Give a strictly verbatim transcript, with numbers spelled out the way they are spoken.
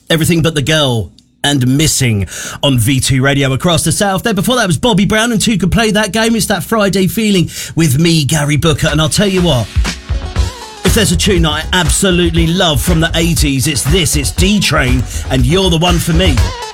Everything But the Girl and Missing on V two Radio across the South. There before that was Bobby Brown and Two Could Play That Game. It's that Friday feeling with me, Gary Booker. And I'll tell you what, if there's a tune I absolutely love from the eighties, it's this, it's D-Train, and You're the One for Me.